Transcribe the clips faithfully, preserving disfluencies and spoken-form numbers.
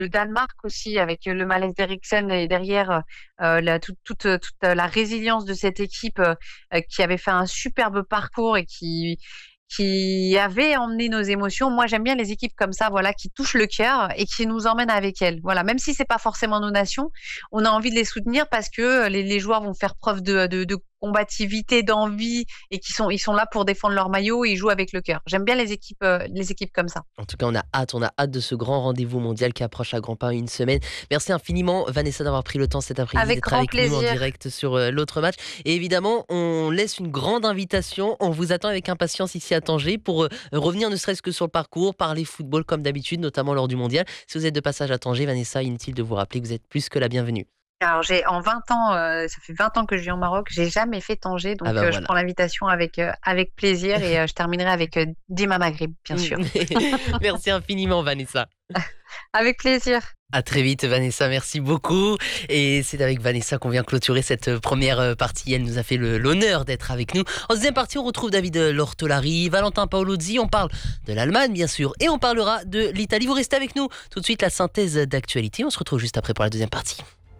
le Danemark aussi avec le malaise d'Eriksen et derrière, heu, la toute toute, heu, toute la résilience de cette équipe, heu heu, qui avait fait un superbe parcours et qui qui avait emmené nos émotions. Moi, j'aime bien les équipes comme ça, voilà, qui touchent le cœur et qui nous emmènent avec elles. Voilà, même si c'est pas forcément nos nations, on a envie de les soutenir parce que les les joueurs vont faire preuve de de de combativité, d'envie et qui sont ils sont là pour défendre leur maillot et ils jouent avec le cœur. J'aime bien les équipes, heu, les équipes comme ça. En tout cas, on a hâte, on a hâte de ce grand rendez-vous mondial qui approche à grands pas une semaine. Merci infiniment, Vanessa, d'avoir pris le temps cet après-midi Avec d'être grand avec nous en plaisir. direct sur euh, l'autre match. Et évidemment, on laisse une grande invitation. On vous attend avec impatience ici à Tanger pour euh, revenir ne serait-ce que sur le parcours, parler football comme d'habitude, notamment lors du mondial. Si vous êtes de passage à Tanger, Vanessa, inutile de vous rappeler que vous êtes plus que la bienvenue. Alors j'ai en vingt ans, heu, ça fait vingt ans que je vis au Maroc, j'ai jamais fait Tanger Ah donc bah heu, je voilà. prends l'invitation avec, heu, avec plaisir et heu, je terminerai avec, heu, Dima Maghrib, bien sûr. Merci infiniment, Vanessa. Avec plaisir. À très vite Vanessa, merci beaucoup. Et c'est avec Vanessa qu'on vient clôturer cette euh, première euh, partie. Elle nous a fait le- l'honneur d'être avec nous. En deuxième partie, on retrouve David euh, Lortolari, Valentin Paolozzi. On parle de l'Allemagne, bien sûr, et on parlera de l'Italie. Vous restez avec nous. Tout de suite, la synthèse d'actualité. On se retrouve juste après pour la deuxième partie.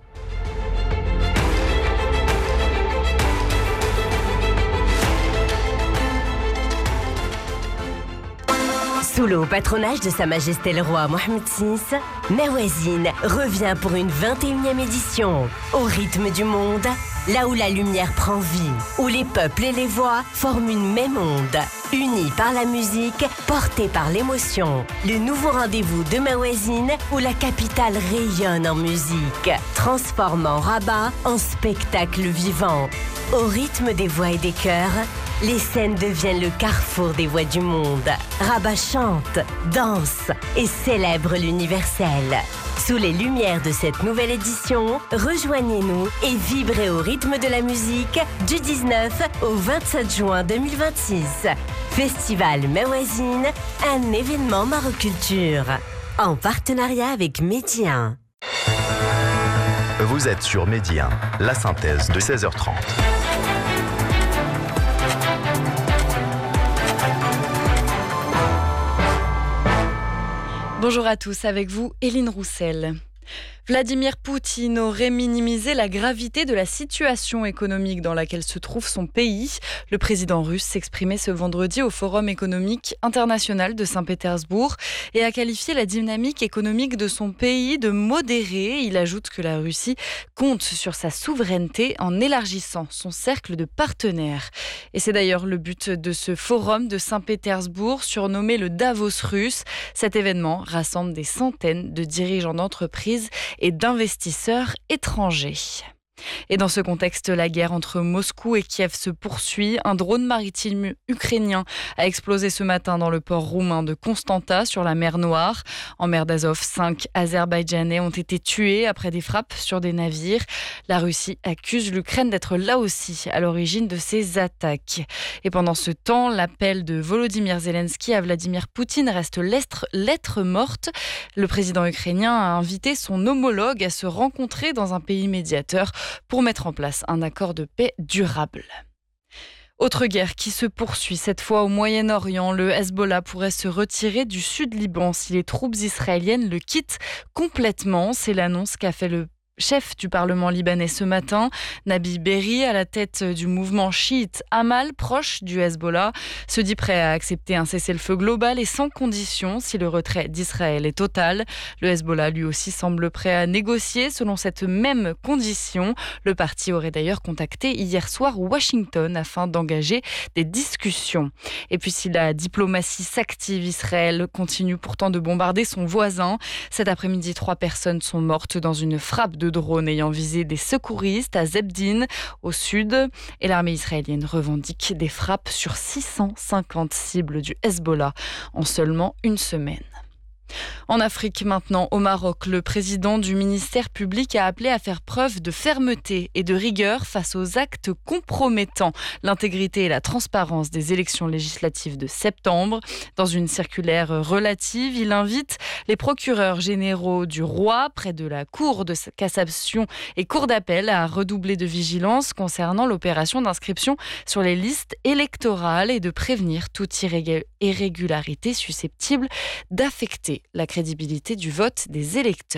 Sous le haut patronage de Sa Majesté le Roi Mohammed six, Mawazine revient pour une vingt et unième édition. Au rythme du monde, là où la lumière prend vie, où les peuples et les voix forment une même onde. Unis par la musique, portés par l'émotion. Le nouveau rendez-vous de Mawazine, où la capitale rayonne en musique, transformant Rabat en spectacle vivant. Au rythme des voix et des chœurs, les scènes deviennent le carrefour des voix du monde. Rabat chante, danse et célèbre l'universel. Sous les lumières de cette nouvelle édition, rejoignez-nous et vibrez au rythme de la musique du dix-neuf au vingt-sept juin deux mille vingt-six. Festival Mawazine, un événement Maroculture. En partenariat avec Média. Vous êtes sur Média, la synthèse de seize heures trente. Bonjour à tous, avec vous, Éline Roussel. Vladimir Poutine aurait minimisé la gravité de la situation économique dans laquelle se trouve son pays. Le président russe s'exprimait ce vendredi au Forum économique international de Saint-Pétersbourg et a qualifié la dynamique économique de son pays de modérée. Il ajoute que la Russie compte sur sa souveraineté en élargissant son cercle de partenaires. Et c'est d'ailleurs le but de ce Forum de Saint-Pétersbourg, surnommé le Davos russe. Cet événement rassemble des centaines de dirigeants d'entreprises et d'investisseurs étrangers. Et dans ce contexte, la guerre entre Moscou et Kiev se poursuit. Un drone maritime ukrainien a explosé ce matin dans le port roumain de Constanta sur la mer Noire. En mer d'Azov, cinq Azerbaïdjanais ont été tués après des frappes sur des navires. La Russie accuse l'Ukraine d'être là aussi à l'origine de ces attaques. Et pendant ce temps, l'appel de Volodymyr Zelensky à Vladimir Poutine reste lettre, lettre morte. Le président ukrainien a invité son homologue à se rencontrer dans un pays médiateur pour mettre en place un accord de paix durable. Autre guerre qui se poursuit, cette fois au Moyen-Orient. Le Hezbollah pourrait se retirer du sud Liban si les troupes israéliennes le quittent complètement. C'est l'annonce qu'a fait le chef du Parlement libanais ce matin, Nabi Berri, à la tête du mouvement chiite Amal, proche du Hezbollah, se dit prêt à accepter un cessez-le-feu global et sans condition si le retrait d'Israël est total. Le Hezbollah, lui aussi, semble prêt à négocier selon cette même condition. Le parti aurait d'ailleurs contacté hier soir Washington afin d'engager des discussions. Et puis si la diplomatie s'active, Israël continue pourtant de bombarder son voisin. Cet après-midi, trois personnes sont mortes dans une frappe de drone ayant visé des secouristes à Zebdin, au sud. Et l'armée israélienne revendique des frappes sur six cent cinquante cibles du Hezbollah en seulement une semaine. En Afrique maintenant, au Maroc, le président du ministère public a appelé à faire preuve de fermeté et de rigueur face aux actes compromettant l'intégrité et la transparence des élections législatives de septembre. Dans une circulaire relative, il invite les procureurs généraux du roi près de la Cour de cassation et Cour d'appel à redoubler de vigilance concernant l'opération d'inscription sur les listes électorales et de prévenir toute irrég- irrégularité susceptible d'affecter la crédibilité du vote des électeurs.